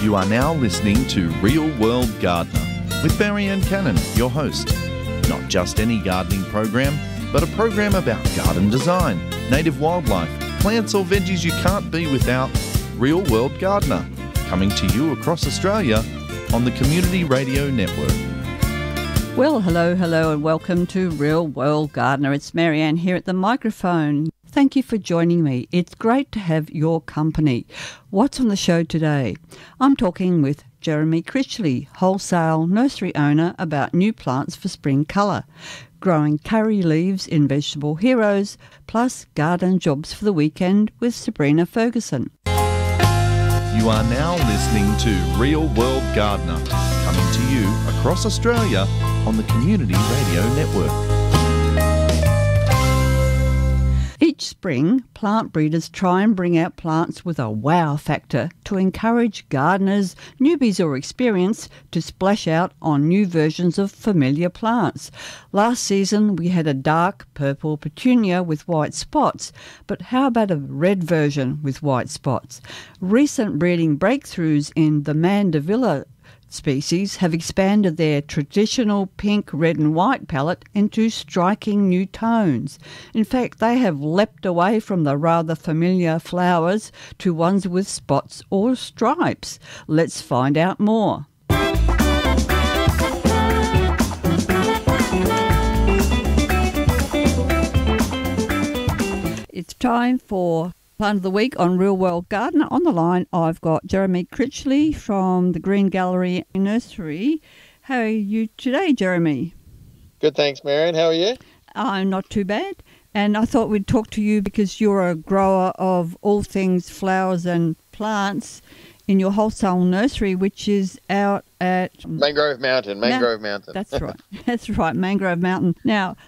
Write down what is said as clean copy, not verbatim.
You are now listening to Real World Gardener with Marianne Cannon, your host. Not just any gardening program, but a program about garden design, native wildlife, plants or veggies you can't be without. Real World Gardener, coming to you across Australia on the Community Radio Network. Well, hello and welcome to Real World Gardener. It's Marianne here at the microphone. Thank you for joining me. It's great to have your company. What's on the show today? I'm talking with Jeremy Critchley, wholesale nursery owner, about new plants for spring colour, growing curry leaves in Vegetable Heroes, plus garden jobs for the weekend with Sabrina Ferguson. You are now listening to Real World Gardener, coming to you across Australia on the Community Radio Network. Each spring, plant breeders try and bring out plants with a wow factor to encourage gardeners, newbies or experienced, to splash out on new versions of familiar plants. Last season, we had a dark purple petunia with white spots, but how about a red version with white spots? Recent breeding breakthroughs in the Mandevilla species have expanded their traditional pink, red and white palette into striking new tones. In fact, they have leapt away from the rather familiar flowers to ones with spots or stripes. Let's find out more. It's time for Plant of the Week on Real World Gardener. On the line, I've got Jeremy Critchley from the Green Gallery Nursery. How are you today, Jeremy? Good, thanks, Marianne. How are you? I'm not too bad. And I thought we'd talk to you because you're a grower of all things flowers and plants in your wholesale nursery, which is out at Mangrove Mountain. That's right. That's right, Mangrove Mountain. Now,